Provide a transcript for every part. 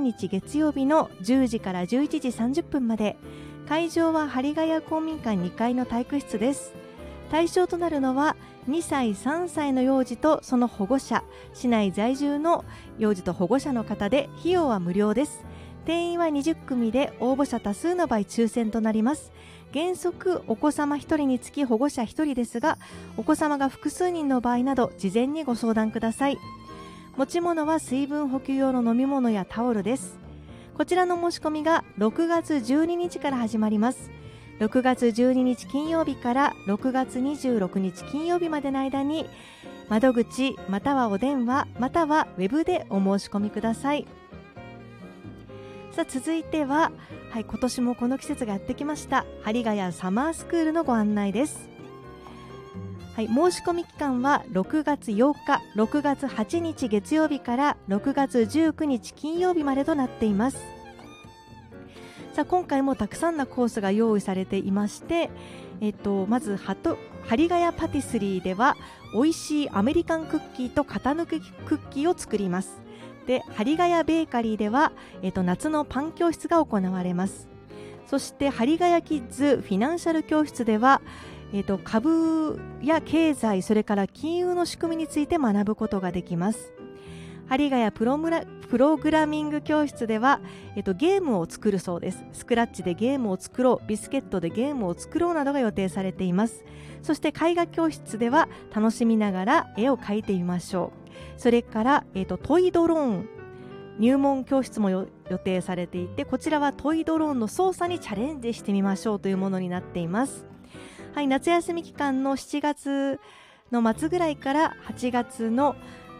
日月曜日の10時から11時30分まで。会場は張ヶ谷公民館2階の体育室です。対象となるのは2歳3歳の幼児とその保護者、市内在住の幼児と保護者の方で、費用は無料です。定員は20組で、応募者多数の場合抽選となります。原則お子様1人につき保護者1人ですが、お子様が複数人の場合など事前にご相談ください。持ち物は水分補給用の飲み物やタオルです。こちらの申し込みが6月12日から始まります。6月12日金曜日から6月26日金曜日までの間に、窓口またはお電話またはウェブでお申し込みください。さあ続いては、今年もこの季節がやってきました張ヶ谷サマースクールのご案内です。申し込み期間は6月8日、6月8日月曜日から6月19日金曜日までとなっています。さあ今回もたくさんのコースが用意されていまして、まず張ヶ谷パティスリーでは美味しいアメリカンクッキーと型抜きクッキーを作ります。で、張ヶ谷ベーカリーでは、夏のパン教室が行われます。そして張ヶ谷キッズフィナンシャル教室では、株や経済、それから金融の仕組みについて学ぶことができます。張ヶ谷プログラミング教室では、ゲームを作るそうです。スクラッチでゲームを作ろう、ビスケットでゲームを作ろうなどが予定されています。そして絵画教室では楽しみながら絵を描いてみましょう。それから、トイドローン入門教室も予定されていて、こちらはトイドローンの操作にチャレンジしてみましょうというものになっています。夏休み期間の7月の末ぐらいから8月の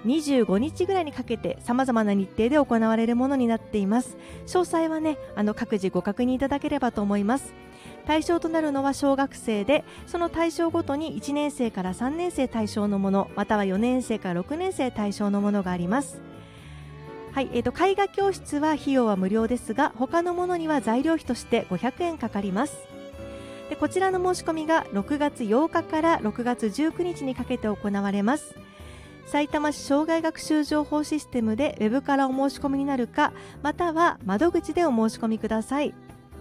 25日ぐらいにかけて様々な日程で行われるものになっています。詳細はね、各自ご確認いただければと思います。対象となるのは小学生で、その対象ごとに1年生から3年生対象のもの、または4年生から6年生対象のものがあります。絵画教室は費用は無料ですが、他のものには材料費として500円かかります。で、こちらの申し込みが6月8日から6月19日にかけて行われます。さいたま市障害学習情報システムでウェブからお申し込みになるか、または窓口でお申し込みください。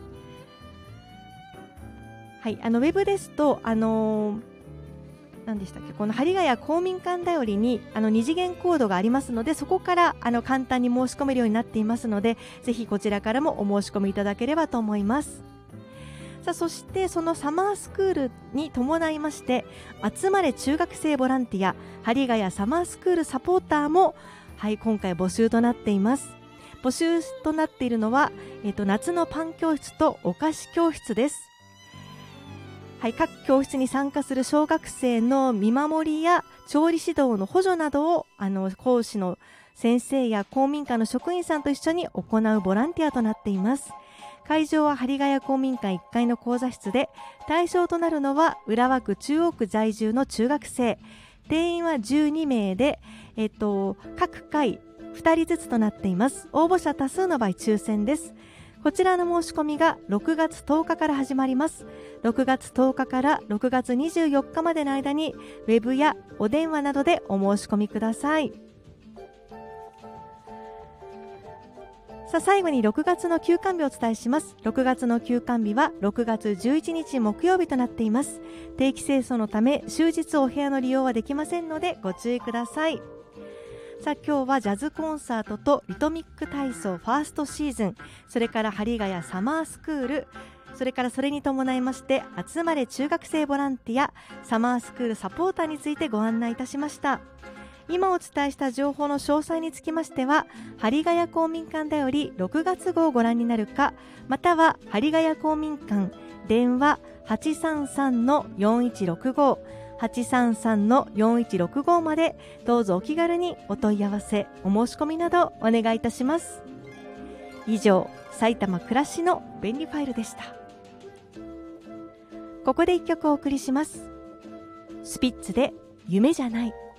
ウェブですと、何でしたっけ、この張ヶ谷公民館だよりに二次元コードがありますので、そこから簡単に申し込めるようになっていますので、ぜひこちらからもお申し込みいただければと思います。さあ、そしてそのサマースクールに伴いまして、集まれ中学生ボランティア張ヶ谷サマースクールサポーターも、今回募集となっています。募集となっているのは、夏のパン教室とお菓子教室です。各教室に参加する小学生の見守りや調理指導の補助などを講師の先生や公民館の職員さんと一緒に行うボランティアとなっています。会場は張ヶ谷公民館1階の講座室で、対象となるのは浦和区中央区在住の中学生。定員は12名で、各回2人ずつとなっています。応募者多数の場合抽選です。こちらの申し込みが6月10日から始まります。6月10日から6月24日までの間にウェブやお電話などでお申し込みください。さあ、最後に6月の休館日をお伝えします。6月の休館日は6月11日木曜日となっています。定期清掃のため終日お部屋の利用はできませんのでご注意ください。さあ、今日はジャズコンサートとリトミック体操ファーストシーズン、それから張ヶ谷サマースクール、それからそれに伴いまして集まれ中学生ボランティアサマースクールサポーターについてご案内いたしました。今お伝えした情報の詳細につきましては、張ヶ谷公民館だより6月号をご覧になるか、または張ヶ谷公民館電話 833-4165 833-4165 までどうぞお気軽にお問い合わせお申し込みなどお願いいたします。以上、埼玉暮らしの便利ファイルでした。ここで一曲お送りします。スピッツで夢じゃない。